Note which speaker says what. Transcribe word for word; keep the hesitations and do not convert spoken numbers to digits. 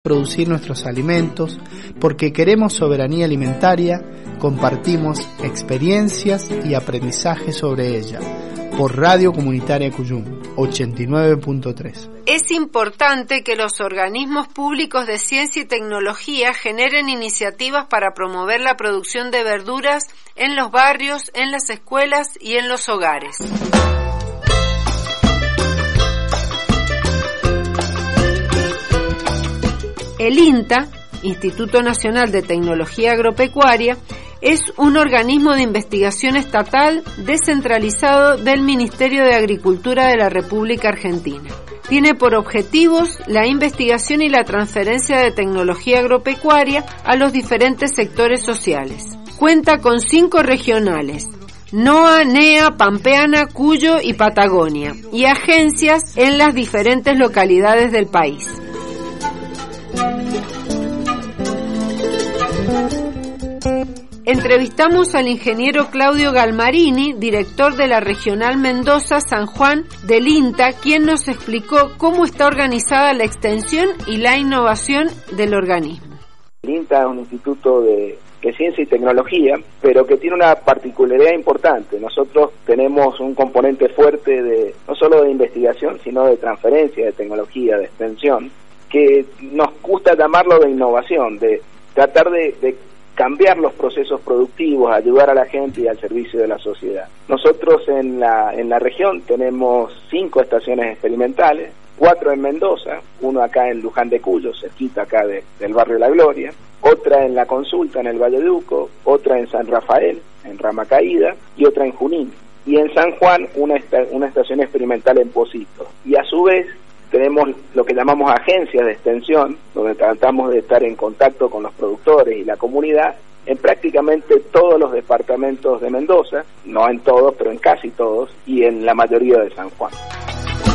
Speaker 1: producir nuestros alimentos, porque queremos soberanía alimentaria, compartimos experiencias y aprendizaje sobre ella. Por Radio Comunitaria Cuyum, ochenta y nueve punto tres.
Speaker 2: Es importante que los organismos públicos de ciencia y tecnología generen iniciativas para promover la producción de verduras en los barrios, en las escuelas y en los hogares. El INTA, Instituto Nacional de Tecnología Agropecuaria, es un organismo de investigación estatal descentralizado del Ministerio de Agricultura de la República Argentina. Tiene por objetivos la investigación y la transferencia de tecnología agropecuaria a los diferentes sectores sociales. Cuenta con cinco regionales: NOA, NEA, Pampeana, Cuyo y Patagonia, y agencias en las diferentes localidades del país. Entrevistamos al ingeniero Claudio Galmarini, director de la Regional Mendoza San Juan del INTA, quien nos explicó cómo está organizada la extensión y la innovación del organismo.
Speaker 3: El INTA es un instituto de, de ciencia y tecnología, pero que tiene una particularidad importante. Nosotros tenemos un componente fuerte de no solo de investigación, sino de transferencia de tecnología, de extensión, que nos gusta llamarlo de innovación, de tratar de, de cambiar los procesos productivos, ayudar a la gente y al servicio de la sociedad. Nosotros en la en la región tenemos cinco estaciones experimentales, cuatro en Mendoza, uno acá en Luján de Cuyo, cerquita acá de, del barrio La Gloria, otra en La Consulta en el Valle de Uco, otra en San Rafael, en Rama Caída, y otra en Junín. Y en San Juan una, esta, una estación experimental en Pocito. Y a su vez tenemos lo que llamamos agencias de extensión, donde tratamos de estar en contacto con los productores y la comunidad en prácticamente todos los departamentos de Mendoza, no en todos, pero en casi todos, y en la mayoría de San Juan.